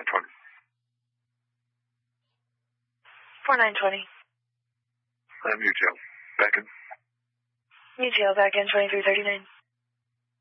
4920. 4920. I'm UGL. Back in. UGL back in 2339.